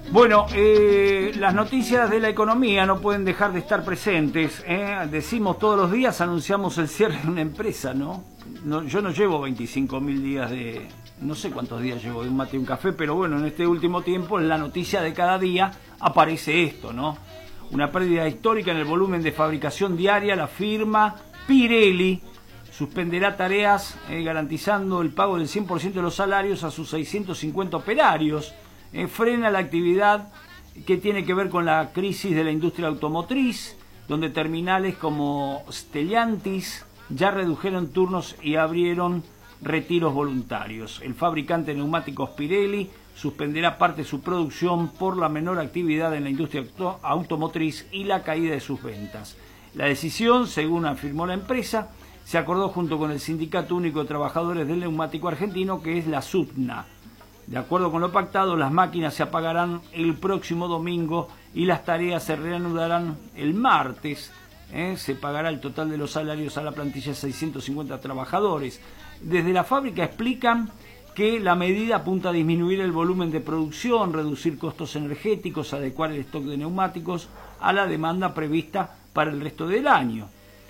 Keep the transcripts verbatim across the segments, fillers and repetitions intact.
Bueno, eh, las noticias de la economía no pueden dejar de estar presentes. ¿eh? Decimos todos los días, anunciamos el cierre de una empresa, ¿no? no yo no llevo veinticinco mil días de... No sé cuántos días llevo de un mate y un café, pero bueno, en este último tiempo, en la noticia de cada día, aparece esto, ¿no? Una pérdida histórica en el volumen de fabricación diaria. La firma Pirelli suspenderá tareas eh, garantizando el pago del cien por ciento de los salarios a sus seiscientos cincuenta operarios. Eh, frena la actividad que tiene que ver con la crisis de la industria automotriz, donde terminales como Stellantis ya redujeron turnos y abrieron retiros voluntarios. El fabricante de neumáticos Pirelli suspenderá parte de su producción por la menor actividad en la industria auto automotriz y la caída de sus ventas. La decisión, según afirmó la empresa, se acordó junto con el Sindicato Único de Trabajadores del Neumático Argentino, que es la SUTNA. De acuerdo con lo pactado, las máquinas se apagarán el próximo domingo y las tareas se reanudarán el martes. ¿eh? Se pagará el total de los salarios a la plantilla de seiscientos cincuenta trabajadores. Desde la fábrica explican que la medida apunta a disminuir el volumen de producción, reducir costos energéticos, adecuar el stock de neumáticos a la demanda prevista para el resto del año.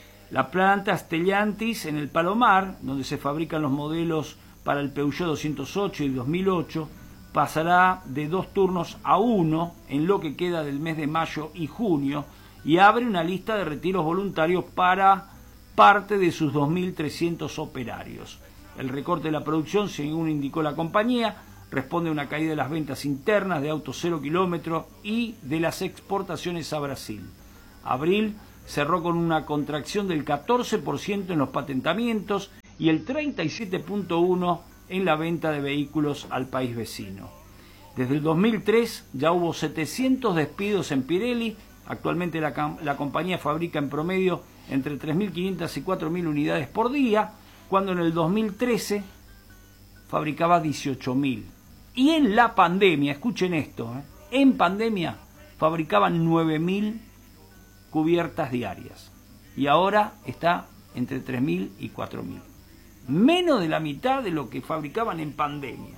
La planta Stellantis en el Palomar, donde se fabrican los modelos para el Peugeot doscientos ocho y dos mil ocho, pasará de dos turnos a uno en lo que queda del mes de mayo y junio y abre una lista de retiros voluntarios para parte de sus dos mil trescientos operarios. El recorte de la producción, según indicó la compañía, responde a una caída de las ventas internas de autos cero kilómetros y de las exportaciones a Brasil. Abril cerró con una contracción del catorce por ciento en los patentamientos y el treinta y siete punto uno por ciento en la venta de vehículos al país vecino. Desde el dos mil tres ya hubo setecientos despidos en Pirelli. Actualmente la, la compañía fabrica en promedio entre tres mil quinientas y cuatro mil unidades por día, cuando en el dos mil trece fabricaba dieciocho mil. Y en la pandemia, escuchen esto, ¿eh? en pandemia fabricaban nueve mil cubiertas diarias. Y ahora está entre tres mil y cuatro mil. Menos de la mitad de lo que fabricaban en pandemia.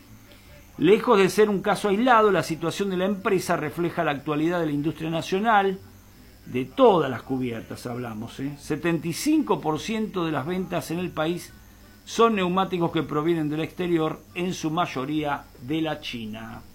Lejos de ser un caso aislado, la situación de la empresa refleja la actualidad de la industria nacional, de todas las cubiertas hablamos. ¿eh? setenta y cinco por ciento de las ventas en el país son neumáticos que provienen del exterior, en su mayoría de la China.